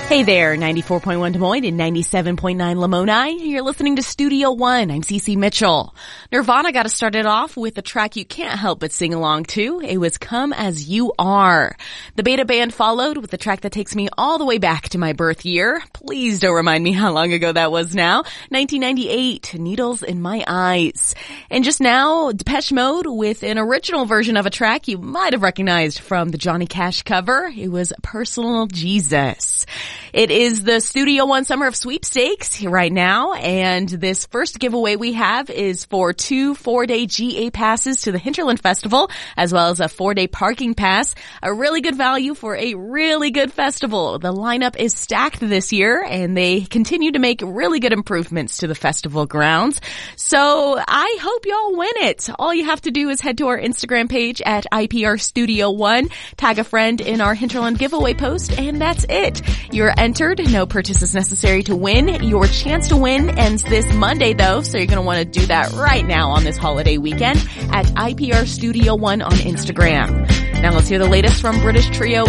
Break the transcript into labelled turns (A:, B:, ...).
A: Hey there, 94.1 Des Moines and 97.9 Lamoni. You're listening to Studio One. I'm Cece Mitchell. Nirvana got us started off with a track you can't help but sing along to. It was Come As You Are. The Beta Band followed with a track that takes me all the way back to my birth year. Please don't remind me how long ago that was now. 1998, Needles in My Eyes. And just now, Depeche Mode with an original version of a track you might have recognized from the Johnny Cash cover. It was Personal Jesus. It is the Studio One Summer of Sweepstakes right now, and this first giveaway we have is for 2 4-day GA passes to the Hinterland Festival, as well as a 4-day parking pass. A really good value for a really good festival. The lineup is stacked this year, and they continue to make really good improvements to the festival grounds. So I hope y'all win it. All you have to do is head to our Instagram page at IPR Studio One, tag a friend in our Hinterland giveaway post, and that's it. You're entered. No purchase is necessary to win. Your chance to win ends this Monday, though, so you're going to want to do that right now on this holiday weekend at IPR Studio One on Instagram. Now let's hear the latest from British trio